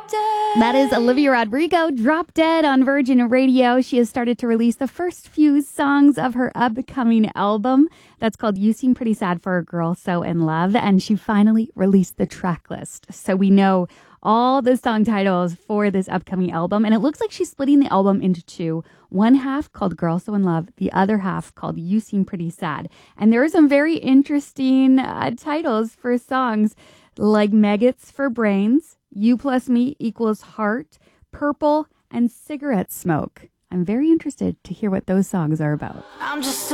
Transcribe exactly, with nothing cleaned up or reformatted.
Drop Dead. That is Olivia Rodrigo, Drop Dead on Virgin Radio. She has started to release the first few songs of her upcoming album. That's called You Seem Pretty Sad for a Girl So in Love. And she finally released the track list. So we know all the song titles for this upcoming album. And it looks like she's splitting the album into two. One half called Girl So in Love, the other half called You Seem Pretty Sad. And there are some very interesting uh, titles for songs like Maggots for Brains, You Plus Me Equals Heart, Purple, and Cigarette Smoke. I'm very interested to hear what those songs are about. I'm just